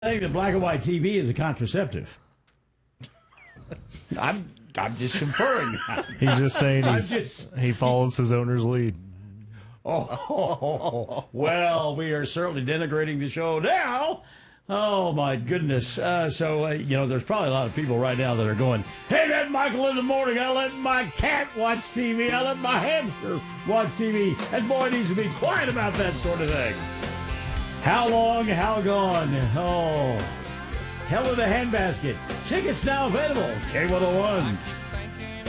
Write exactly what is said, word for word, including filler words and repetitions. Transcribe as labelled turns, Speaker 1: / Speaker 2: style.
Speaker 1: saying that black and white T V is a contraceptive. I'm I'm just inferring that.
Speaker 2: He's just saying he's,
Speaker 1: just,
Speaker 2: he follows his owner's lead.
Speaker 1: Oh, well, we are certainly denigrating the show now. Oh, my goodness. Uh, so, uh, you know, there's probably a lot of people right now that are going, hey, that Michael in the morning, I let my cat watch T V. I let my hamster watch T V. That boy needs to be quiet about that sort of thing. How long, how gone? Oh, hell in a handbasket. Tickets now available. K one oh one.